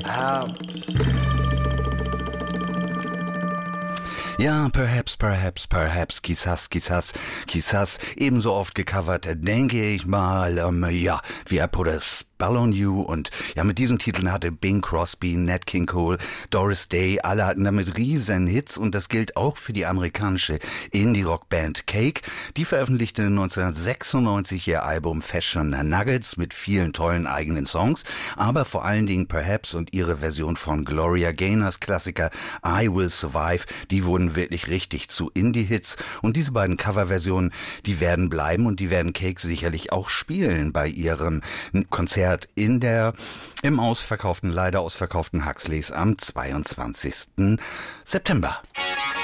Ah, Ja, perhaps, quizás, ebenso oft gecovert, denke ich mal, ja, wie I Put a Spell on You und ja, mit diesen Titeln hatte Bing Crosby, Nat King Cole, Doris Day, alle hatten damit riesen Hits und das gilt auch für die amerikanische Indie-Rock-Band Cake. Die veröffentlichte 1996 ihr Album Fashion Nuggets mit vielen tollen eigenen Songs, aber vor allen Dingen Perhaps und ihre Version von Gloria Gaynors Klassiker I Will Survive, die wurden wirklich richtig zu Indie-Hits und diese beiden Coverversionen, die werden bleiben und die werden Cake sicherlich auch spielen bei ihrem Konzert im leider ausverkauften Huxleys am 22. September.